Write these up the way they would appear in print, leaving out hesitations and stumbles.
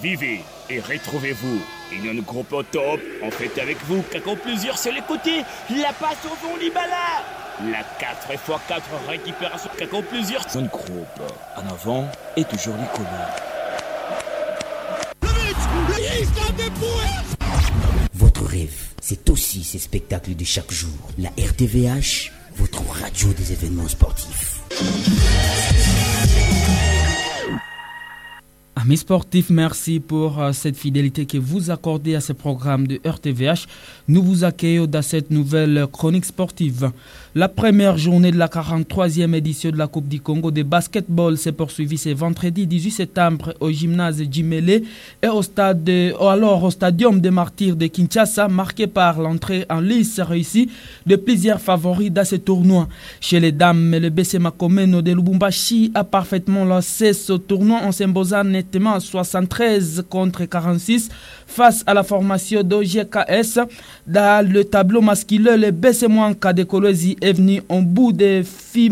Vivez et retrouvez-vous. Union Groupe au top, on fait avec vous, Kako plusieurs sur les côtés, la passe au fond Libala. La 4x4 récupération, Kako plusieurs. Union Groupe, en avant et toujours les couleurs. Votre rêve, c'est aussi ces spectacles de chaque jour. La RTVH, votre radio des événements sportifs. Amis sportifs, merci pour cette fidélité que vous accordez à ce programme de RTVH. Nous vous accueillons dans cette nouvelle chronique sportive. La première journée de la 43e édition de la Coupe du Congo de basketball s'est poursuivie ce vendredi 18 septembre au gymnase Djimele et au stadium des Martyrs de Kinshasa, marqué par l'entrée en lice réussie de plusieurs favoris dans ce tournoi. Chez les dames, le BC Makomeno de Lubumbashi a parfaitement lancé ce tournoi en s'imposant nettement 73 contre 46 face à la formation d'OGKS. Dans le tableau masculin, le BC Mwanka de Kolwezi est venu en bout de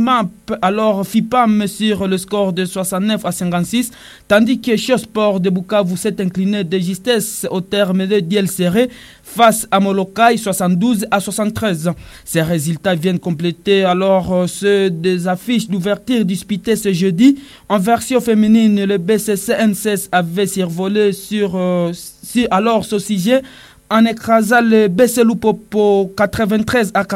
FIPAM sur le score de 69 à 56, tandis que Chosport de Bukavu s'est incliné de justesse au terme de duel serré face à Molokai 72 à 73. Ces résultats viennent compléter alors ceux des affiches d'ouverture disputées ce jeudi. En version féminine, le BCCNCS avait survolé sur ce sujet en écrasant le BC Lupopo 93 à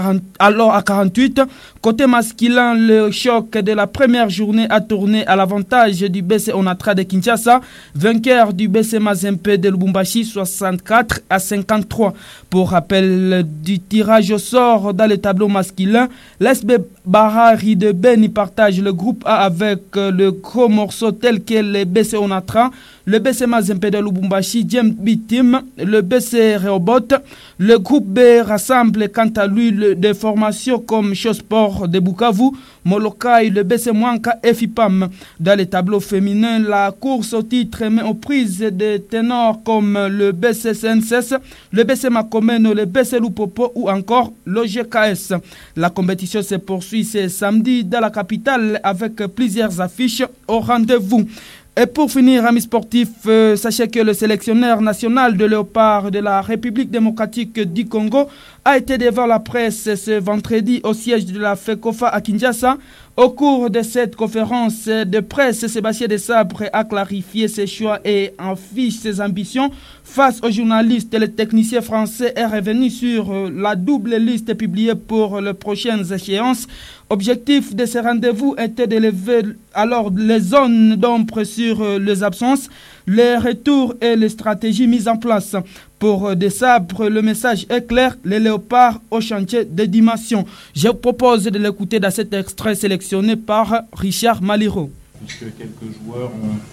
48. Côté masculin, le choc de la première journée a tourné à l'avantage du BC Onatra de Kinshasa, vainqueur du BC Mazempe de Lubumbashi 64 à 53. Pour rappel du tirage au sort dans le tableau masculin, l'SB Barari de Beni partage le groupe A avec le gros morceau tel que le BC Onatra, le BC Mazempe de Lubumbashi, James Bitim, le BC Rehoboth. Le groupe B rassemble quant à lui des formations comme Chosport de Bukavu, Molokai, le BC Mwanka et FIPAM. Dans les tableaux féminins, la course au titre met aux prises des ténors comme le BC CNSS, le BC Makomeno, le BC Lupopo ou encore l'OGKS. La compétition se poursuit ce samedi dans la capitale avec plusieurs affiches au rendez-vous. Et pour finir, amis sportifs, sachez que le sélectionneur national de Léopard de la République démocratique du Congo a été devant la presse ce vendredi au siège de la FECOFA à Kinshasa. Au cours de cette conférence de presse, Sébastien Desabre a clarifié ses choix et affiche ses ambitions. Face aux journalistes, le technicien français est revenu sur la double liste publiée pour les prochaines échéances. Objectif de ce rendez-vous était de lever alors les zones d'ombre sur les absences, les retours et les stratégies mises en place. Pour Desabre, le message est clair, les léopards au chantier de dimension. Je vous propose de l'écouter dans cet extrait sélectionné par Richard Maliro. Puisque quelques joueurs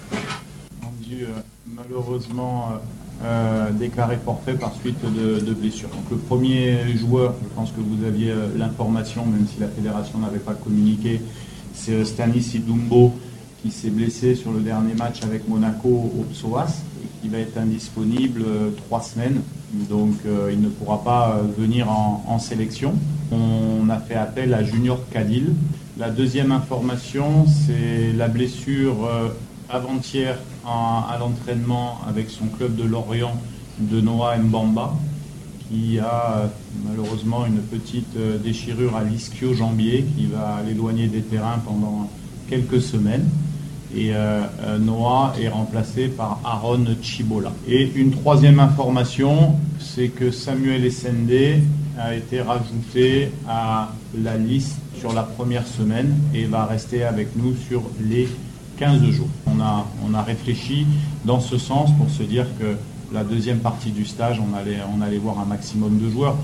ont dû malheureusement déclarer forfait par suite de blessures. Donc le premier joueur, je pense que vous aviez l'information, même si la fédération n'avait pas communiqué, c'est Stanis Idumbo qui s'est blessé sur le dernier match avec Monaco au Psoas et qui va être indisponible 3 semaines. Donc il ne pourra pas venir en sélection. On a fait appel à Junior Kadil. La deuxième information, c'est la blessure avant-hier à l'entraînement avec son club de Lorient de Noah Mbamba, qui a malheureusement une petite déchirure à l'ischio-jambier qui va l'éloigner des terrains pendant quelques semaines. Et Noah est remplacé par Aaron Chibola. Et une troisième information, c'est que Samuel Essende a été rajouté à la liste sur la première semaine et va rester avec nous sur les 15 jours. On a réfléchi dans ce sens pour se dire que la deuxième partie du stage, on allait voir un maximum de joueurs.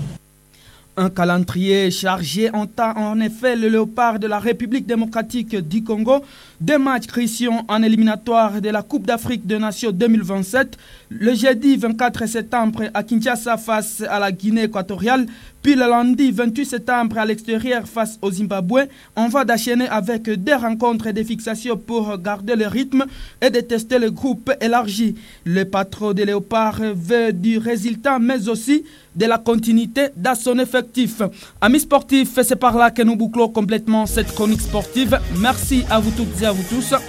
Un calendrier chargé entend en effet le Léopard de la République démocratique du Congo. 2 matchs cruciaux en éliminatoire de la Coupe d'Afrique des Nations 2027. Le jeudi 24 septembre à Kinshasa face à la Guinée équatoriale. Puis le lundi 28 septembre à l'extérieur face au Zimbabwe. On va d'enchaîner avec 2 rencontres et des fixations pour garder le rythme et de tester le groupe élargi. Le patron des Léopards veut du résultat mais aussi de la continuité dans son effectif. Amis sportifs, c'est par là que nous bouclons complètement cette chronique sportive. Merci à vous toutes et à vous tous.